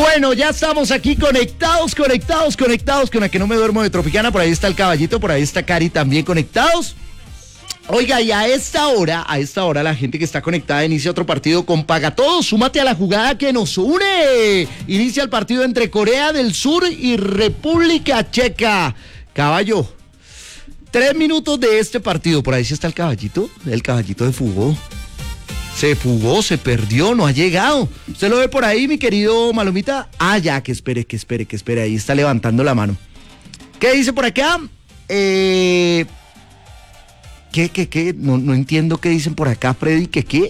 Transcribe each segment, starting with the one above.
Bueno, ya estamos aquí conectados con la que no me duermo de Tropicana. Por ahí está el caballito, por ahí está Cari también conectados. Oiga, y a esta hora la gente que está conectada inicia otro partido con Paga Todo. Súmate a la jugada que nos une. Inicia el partido entre Corea del Sur y República Checa. Caballo, 3 minutos de este partido. Por ahí sí está el caballito de fútbol. Se fugó, se perdió, no ha llegado. ¿Usted lo ve por ahí, mi querido Malomita? Ah, ya, que espere. Ahí está levantando la mano. ¿Qué dice por acá? ¿Qué? No entiendo qué dicen por acá, Freddy. ¿Qué?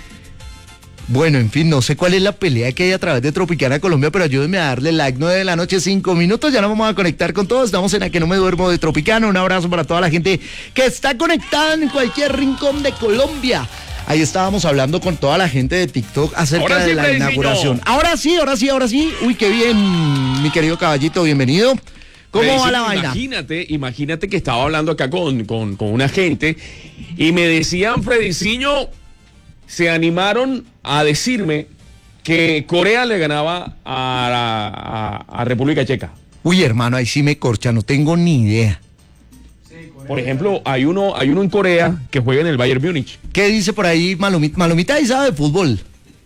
Bueno, en fin, no sé cuál es la pelea que hay a través de Tropicana Colombia, pero ayúdenme a darle like. 9 de la noche, 5 minutos. Ya nos vamos a conectar con todos. Estamos en A Que No Me Duermo de Tropicana. Un abrazo para toda la gente que está conectada en cualquier rincón de Colombia. Ahí estábamos hablando con toda la gente de TikTok acerca de la inauguración. Ahora sí. Uy, qué bien, mi querido caballito, bienvenido. ¿Cómo va la vaina? Imagínate que estaba hablando acá con una gente y me decían, Frediciño, se animaron a decirme que Corea le ganaba a República Checa. Uy, hermano, ahí sí me corcha, no tengo ni idea. Por ejemplo, hay uno en Corea que juega en el Bayern Múnich. ¿Qué dice por ahí Malomita? Malomita ahí sabe de fútbol.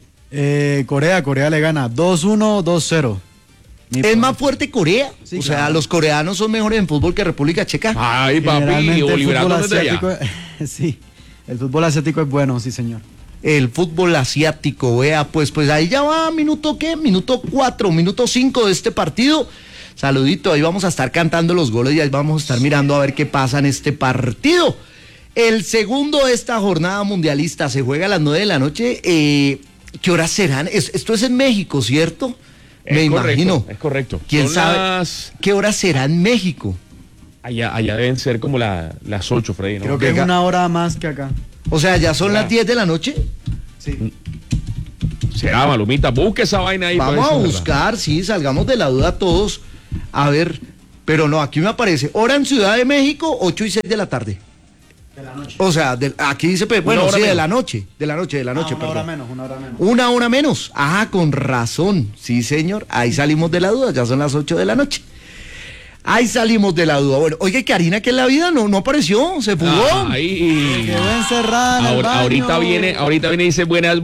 Corea le gana 2-1, 2-0. ¿Es más fuerte Corea? Sí, o claro. sea, los coreanos son mejores en fútbol que República Checa. Ay, papi, Oliver, sí, el fútbol asiático es bueno, sí, señor. El fútbol asiático, vea, pues ahí ya va, minuto 4, minuto 5 de este partido. Saludito, ahí vamos a estar cantando los goles y ahí vamos a estar mirando a ver qué pasa en este partido. El segundo de esta jornada mundialista se juega a las 9 de la noche. ¿Qué horas serán? Esto es en México, ¿cierto? Me imagino. Es correcto. ¿Quién sabe qué horas será en México? Allá deben ser como las 8, Freddy, ¿no? Creo que es una hora más que acá. O sea, ¿ya son las 10 de la noche? Sí. Será, Malomita, busque esa vaina ahí. Vamos a buscar, sí, salgamos de la duda todos. A ver, pero no, aquí me aparece hora en Ciudad de México, 8 y 6 de la tarde. De la noche. O sea, aquí dice, bueno, sí, de la noche, perdón. Una hora menos. Una hora menos. Ah, con razón. Sí, señor. Ahí salimos de la duda. Ya son las 8 de la noche. Ahí salimos de la duda. Bueno, oye, Karina, que en la vida no apareció, se fugó. Ahí. Quedó encerrada en el baño. Ahorita viene y dice buenas.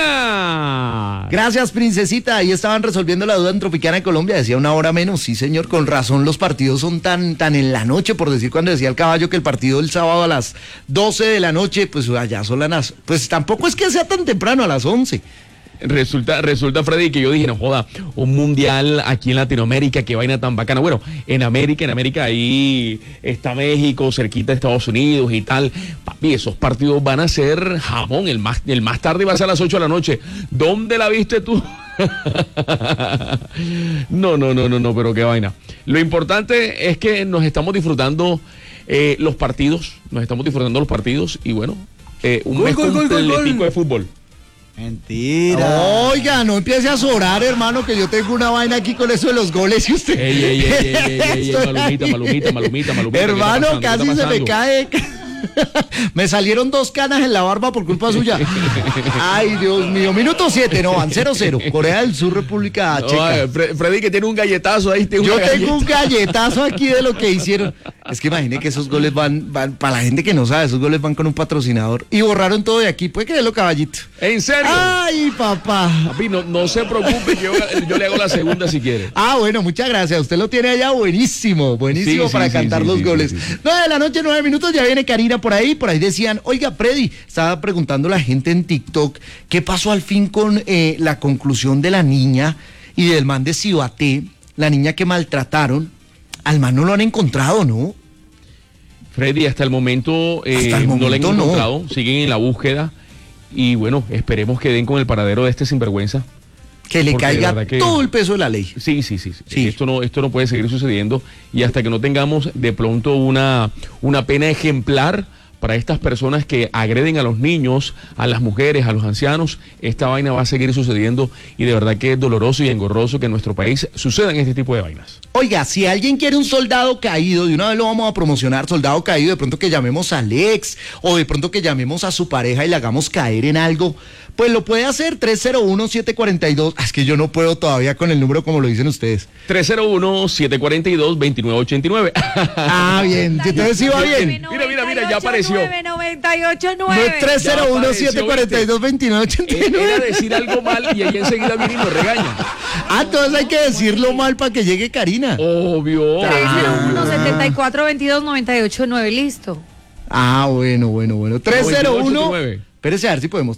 Gracias, princesita. Ahí estaban resolviendo la duda en Tropicana de Colombia. Decía una hora menos. Sí, señor. Con razón los partidos son tan en la noche, por decir cuando decía el caballo que el partido el sábado a las 12 de la noche, pues allá son las... Pues tampoco es que sea tan temprano, a las 11. Resulta, Freddy, que yo dije, no joda, un mundial aquí en Latinoamérica, qué vaina tan bacana. Bueno, en América ahí está México, cerquita de Estados Unidos y tal. Papi, esos partidos van a ser jamón, el más tarde va a ser a las 8 de la noche. ¿Dónde la viste tú? No, pero qué vaina. Lo importante es que nos estamos disfrutando los partidos y bueno, un mes completico de fútbol. Mentira. Oiga, no empiece a sobrar, hermano, que yo tengo una vaina aquí con eso de los goles y usted. Ey, Malumita. Hermano, casi se me cae. Me salieron 2 canas en la barba por culpa suya. Ay, Dios mío. Minuto 7, no, van 0-0. Corea del Sur, República Checa. Freddy, que tiene un galletazo ahí. Yo tengo un galletazo aquí de lo que hicieron. Es que imagine que esos goles van, para la gente que no sabe, esos goles van con un patrocinador. Y borraron todo de aquí. ¿Puede creerlo, caballito? ¿En serio? Ay, papá. Papi, no se preocupe, yo le hago la segunda si quiere. Ah, bueno, muchas gracias. Usted lo tiene allá buenísimo para cantar los goles. Sí. 9 de la noche, 9 minutos, ya viene Karina por ahí decían, oiga, Freddy, estaba preguntando la gente en TikTok, ¿qué pasó al fin con la conclusión de la niña y del man de Cibaté, la niña que maltrataron? Al man no lo han encontrado, ¿no? Freddy, hasta el momento no lo han encontrado, siguen en la búsqueda y bueno, esperemos que den con el paradero de este sinvergüenza. Que le caiga todo el peso de la ley. Sí. Esto no puede seguir sucediendo y hasta que no tengamos de pronto una pena ejemplar para estas personas que agreden a los niños, a las mujeres, a los ancianos, esta vaina va a seguir sucediendo y de verdad que es doloroso y engorroso que en nuestro país sucedan este tipo de vainas. Oiga, si alguien quiere un soldado caído, de una vez lo vamos a promocionar, soldado caído, de pronto que llamemos a Alex, o de pronto que llamemos a su pareja y le hagamos caer en algo, pues lo puede hacer, 301-742, es que yo no puedo todavía con el número como lo dicen ustedes. 301-742-2989. Ah, bien, entonces sí va bien. Mira, ya apareció. 998-9. No es 301-742-2989. Era decir algo mal y ella enseguida viene y nos regaña. Ah, entonces hay que decirlo mal para que llegue Karina. Obvio. 301-7422-989, listo. Ah, bueno. 301. 98.9. Espérese a ver si podemos.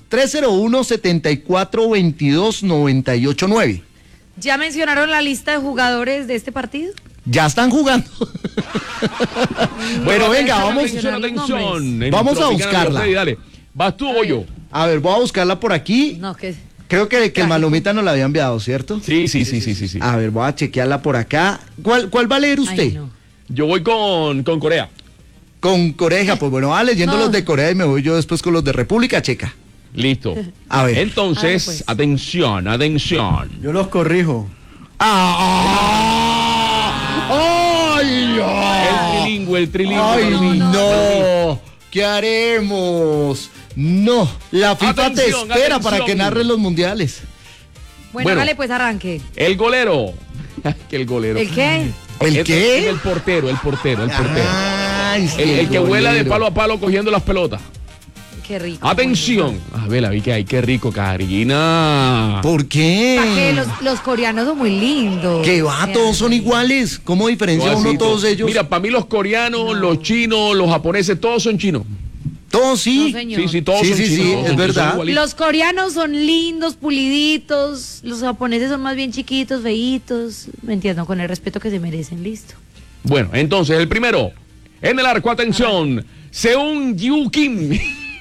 301-7422-989. ¿Ya mencionaron la lista de jugadores de este partido? Ya están jugando. Bueno, venga, vamos. Atención. Vamos a buscarla. Dale. ¿Vas tú o yo? A ver, voy a buscarla por aquí. No, que... Creo que el Malomita nos la había enviado, ¿cierto? Sí. A ver, voy a chequearla por acá. ¿Cuál va a leer usted? Ay, no. Yo voy con Corea. Con Corea, pues bueno, va leyendo No. los de Corea y me voy yo después con los de República Checa. Listo. A ver. Entonces, pues. atención. Yo los corrijo. ¡Ay! El trilingüe. ¡Ay, No. no! ¿Qué haremos? No, la FIFA te Atención, espera para atención. que narres los mundiales. Bueno, Bueno. dale, pues arranque. El golero. Que el golero. ¿El qué? ¿El qué? El portero. Ay, sí, El que vuela de golero. palo a palo cogiendo las pelotas. Qué rico. Atención. A ver, la vi que hay. Qué rico, Karina. ¿Por ¿Para qué? qué? Los coreanos son muy lindos. Que va, todos son iguales. ¿Cómo diferencia uno Así, todos ellos? Mira, para mí los coreanos, los chinos, los japoneses, todos son chinos. Todos sí. No, señor. Sí, todos Sí, son sí, chinos. sí, todos es son verdad. igualitos. Los coreanos son lindos, puliditos. Los japoneses son más bien chiquitos, feitos. Me entiendo, con el respeto que se merecen, listo. Bueno, entonces, el primero. En el arco, atención. Seung Yu Kim.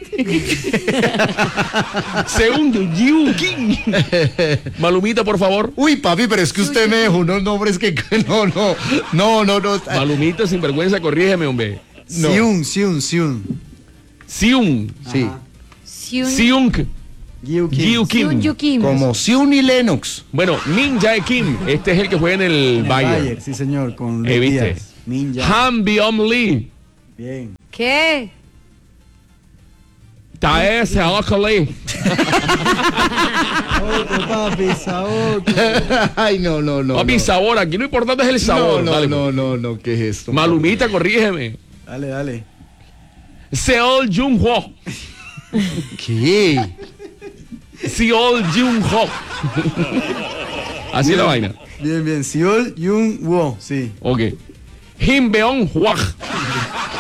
Seung Yu Kim. Malumita, por favor. Uy, papi, pero es que usted me dejó unos nombres que no. Malumita, sin vergüenza, corrígeme, hombre. No. Siun. Seung. Sí, Seung Gyu Kim. Gyu Kim. Seung Kim. como Siun y Lennox. Bueno, Min Jae Kim. Este es el que juega en el En el Bayern. Sí, señor, con Luis ¿Viste? Díaz. Ninja. Han Byung Lee. Bien. ¿Qué? Tae Seok Lee. Otro, papi, Saoco. Ay, no. Papi, sabor. Aquí lo importante es el sabor. Dale, pues. No, ¿qué es esto? Malumita, corrígeme. Dale. Seol Jung Ho. ¿Qué? Seol Jung Ho. Así es la vaina. Bien. Seol Jung Woo. Sí. Ok. Kim Beon Hwag.